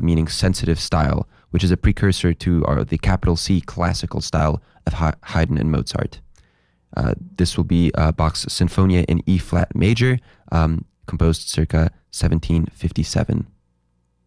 meaning sensitive style, which is a precursor to the capital C classical style of Haydn and Mozart. This will be Bach's Sinfonia in E flat major, composed circa 1757.